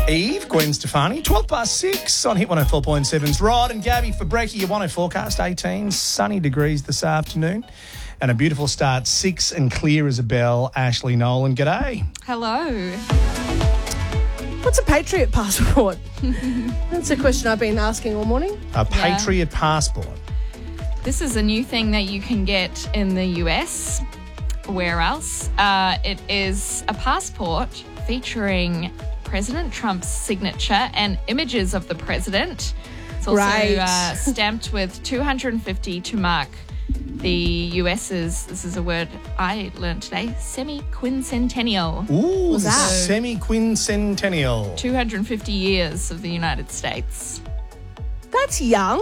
Eve, Gwen Stefani, 6:12 on Hit 104.7's Rod and Gabby for Breaky, your 104 forecast, 18 sunny degrees this afternoon. And a beautiful start, 6 and clear as a bell. Ashley Nolan, g'day. Hello. What's a Patriot passport? That's a question I've been asking all morning. A Patriot passport. This is a new thing that you can get in the US. Where else? It is a passport featuring President Trump's signature and images of the president. It's also stamped with 250 to mark the US's, this is a word I learned today, semi-quincentennial. Ooh, the semi-quincentennial. 250 years of the United States. That's young.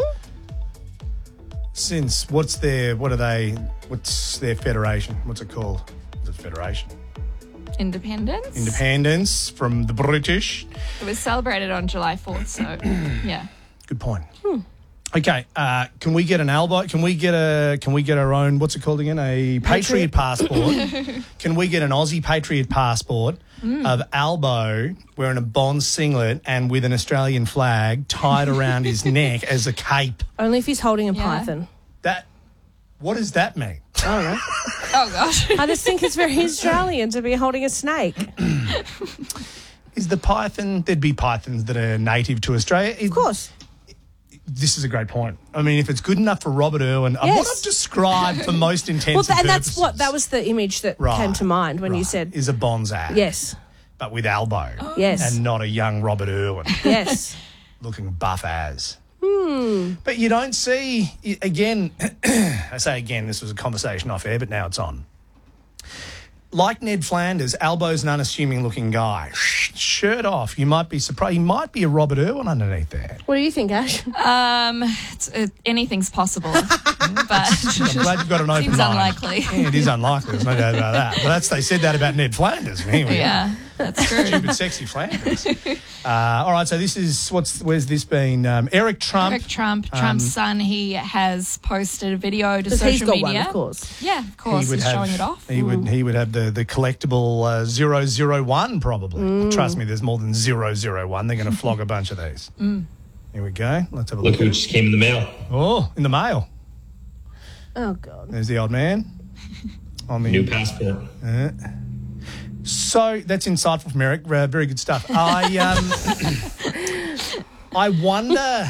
Since, what's their federation? What's it called? The federation. Independence? Independence from the British. It was celebrated on July 4th, so yeah. Good point. Okay, can we get an Albo? Can we get our own, what's it called again? A Patriot passport. Can we get an Aussie Patriot passport of Albo wearing a Bond singlet and with an Australian flag tied around his neck as a cape? Only if he's holding a python. What does that mean? I don't know. Oh, gosh. I just think it's very Australian to be holding a snake. Is the python, there'd be pythons that are native to Australia. Of course. This is a great point. I mean, if it's good enough for Robert Irwin, what I've described for most intents and purposes. that was the image that came to mind when you said is a Bonzak. Yes. But with Albo. Yes. And not a young Robert Irwin. Yes. Looking buff as. But you don't see, again, I say again, this was a conversation off air, but now it's on. Like Ned Flanders, Albo's an unassuming looking guy. Shirt off. You might be surprised. He might be a Robert Irwin underneath there. What do you think, Ash? Anything's possible, but I'm glad you've got an open seems mind. unlikely. Yeah, it is unlikely. There's no doubt about that. But they said that about Ned Flanders. Anyway. Yeah, that's true. Stupid, sexy Flanders. All right, so this is, where's this been? Eric Trump. Eric Trump, Trump's son, he has posted a video to social he's got media. one, of course. Yeah, of course, he's showing it off. He would have the collectible 001 probably. Trust me, there's more than 001. They're going to flog a bunch of these. Here we go. Let's have a look. Look who just came in the mail. Oh, in the mail. Oh, God. There's the old man. On the New passport. So that's insightful from Eric. Very good stuff. I wonder.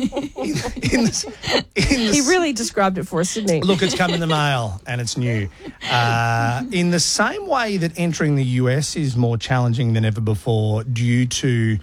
He really described it for us, didn't he? Look, it's come in the mail and it's new. In the same way that entering the US is more challenging than ever before due to